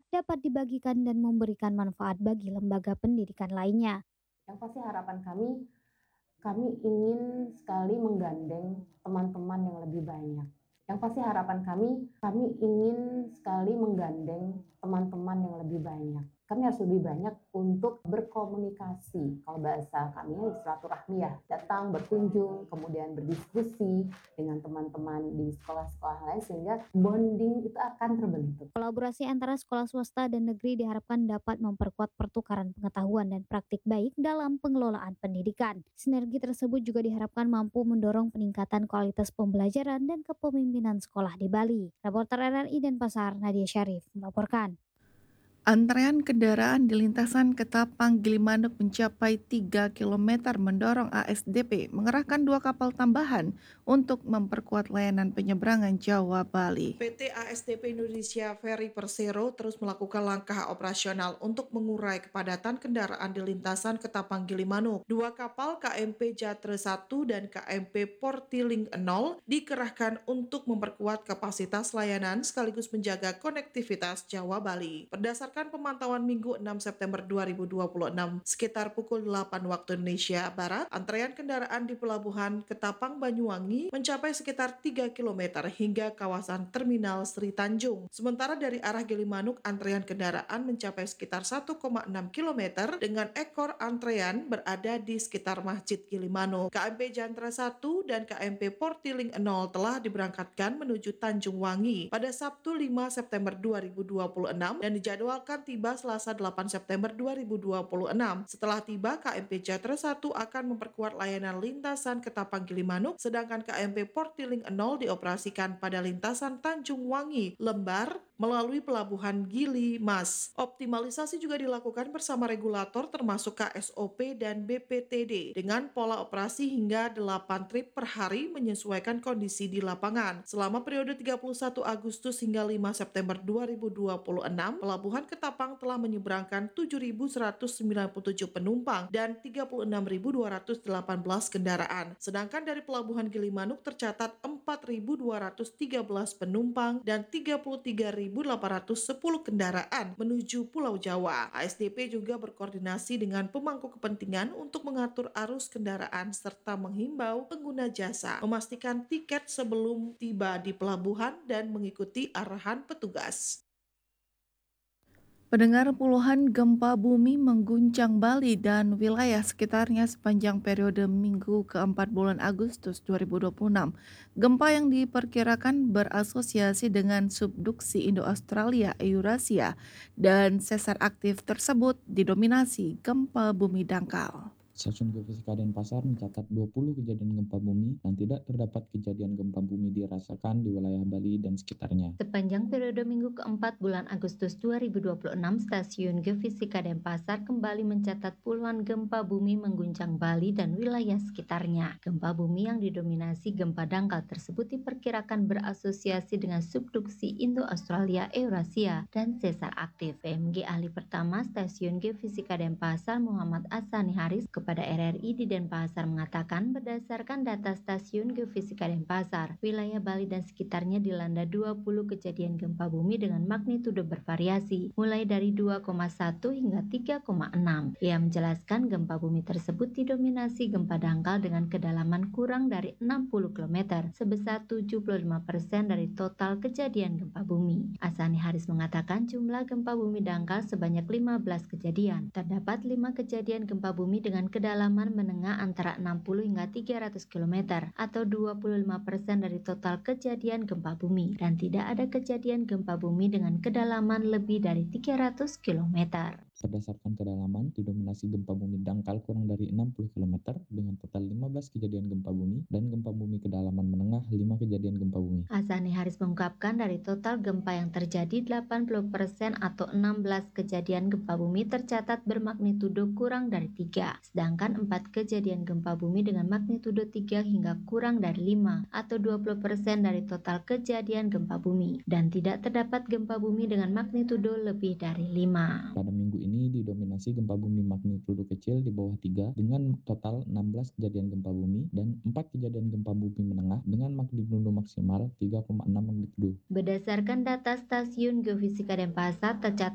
dapat dibagikan dan memberikan manfaat bagi lembaga pendidikan lainnya. Yang pasti harapan kami ingin sekali menggandeng teman-teman yang lebih banyak. Yang pasti harapan kami ingin sekali menggandeng teman-teman yang lebih banyak. Kami harus lebih banyak untuk berkomunikasi. Kalau bahasa kami silaturahmi ya, datang berkunjung, kemudian berdiskusi dengan teman-teman di sekolah-sekolah lain sehingga bonding itu akan terbentuk. Kolaborasi antara sekolah swasta dan negeri diharapkan dapat memperkuat pertukaran pengetahuan dan praktik baik dalam pengelolaan pendidikan. Sinergi tersebut juga diharapkan mampu mendorong peningkatan kualitas pembelajaran dan kepemimpinan sekolah di Bali. Reporter RRI Denpasar, Nadia Syarif, melaporkan. Antrean kendaraan di lintasan Ketapang Gilimanuk mencapai 3 kilometer mendorong ASDP mengerahkan 2 kapal tambahan untuk memperkuat layanan penyeberangan Jawa Bali. PT ASDP Indonesia Ferry Persero terus melakukan langkah operasional untuk mengurai kepadatan kendaraan di lintasan Ketapang Gilimanuk. 2 kapal KMP Jatre 1 dan KMP Portiling 0 dikerahkan untuk memperkuat kapasitas layanan sekaligus menjaga konektivitas Jawa Bali. Berdasarkan pemantauan Minggu 6 September 2026, sekitar pukul 8 waktu Indonesia Barat, antrean kendaraan di Pelabuhan Ketapang Banyuwangi mencapai sekitar 3 km hingga kawasan Terminal Sri Tanjung. Sementara dari arah Gilimanuk, antrean kendaraan mencapai sekitar 1,6 km dengan ekor antrean berada di sekitar Masjid Gilimanuk. KMP Jantra 1 dan KMP Portiling 0 telah diberangkatkan menuju Tanjung Wangi pada Sabtu 5 September 2026 dan dijadwalkan tiba Selasa 8 September 2026. Setelah tiba, KMP Jatra 1 akan memperkuat layanan lintasan Ketapang Gilimanuk, sedangkan KMP Portiling 0 dioperasikan pada lintasan Tanjung Wangi, Lembar, melalui Pelabuhan Gili Mas. Optimalisasi juga dilakukan bersama regulator termasuk KSOP dan BPTD dengan pola operasi hingga 8 trip per hari menyesuaikan kondisi di lapangan. Selama periode 31 Agustus hingga 5 September 2026, Pelabuhan Ketapang telah menyeberangkan 7.197 penumpang dan 36.218 kendaraan. Sedangkan dari Pelabuhan Gilimanuk tercatat 4.213 penumpang dan 33.810 kendaraan menuju Pulau Jawa. ASDP juga berkoordinasi dengan pemangku kepentingan untuk mengatur arus kendaraan serta menghimbau pengguna jasa memastikan tiket sebelum tiba di pelabuhan dan mengikuti arahan petugas. Pendengar, puluhan gempa bumi mengguncang Bali dan wilayah sekitarnya sepanjang periode minggu keempat bulan Agustus 2026. Gempa yang diperkirakan berasosiasi dengan subduksi Indo-Australia Eurasia dan sesar aktif tersebut didominasi gempa bumi dangkal. Stasiun Geofisika Denpasar mencatat 20 kejadian gempa bumi dan tidak terdapat kejadian gempa bumi dirasakan di wilayah Bali dan sekitarnya. Sepanjang periode minggu keempat bulan Agustus 2026, Stasiun Geofisika Denpasar kembali mencatat puluhan gempa bumi mengguncang Bali dan wilayah sekitarnya. Gempa bumi yang didominasi gempa dangkal tersebut diperkirakan berasosiasi dengan subduksi Indo-Australia Eurasia dan sesar aktif. PMG ahli pertama Stasiun Geofisika Denpasar Muhammad Asani Haris kepada RRI di Denpasar mengatakan berdasarkan data Stasiun Geofisika Denpasar, wilayah Bali dan sekitarnya dilanda 20 kejadian gempa bumi dengan magnitudo bervariasi, mulai dari 2,1 hingga 3,6. Ia menjelaskan gempa bumi tersebut didominasi gempa dangkal dengan kedalaman kurang dari 60 km, sebesar 75% dari total kejadian gempa bumi. Asani Haris mengatakan jumlah gempa bumi dangkal sebanyak 15 kejadian. Terdapat 5 kejadian gempa bumi dengan kedalaman menengah antara 60 hingga 300 km atau 25% dari total kejadian gempa bumi, dan tidak ada kejadian gempa bumi dengan kedalaman lebih dari 300 km. Berdasarkan kedalaman, didominasi gempa bumi dangkal kurang dari 60 km dengan total 15 kejadian gempa bumi dan gempa bumi kedalaman menengah 5 kejadian gempa bumi. Asani Haris mengungkapkan dari total gempa yang terjadi 80% atau 16 kejadian gempa bumi tercatat bermagnitudo kurang dari 3, sedangkan 4 kejadian gempa bumi dengan magnitudo 3 hingga kurang dari 5 atau 20% dari total kejadian gempa bumi, dan tidak terdapat gempa bumi dengan magnitudo lebih dari 5. Pada minggu ini didominasi gempa bumi magnitudo kecil di bawah 3 dengan total 16 kejadian gempa bumi dan 4 kejadian gempa bumi menengah dengan magnitudo maksimal 3,6 magnitudo. Berdasarkan data Stasiun Geofisika Denpasar, tercatat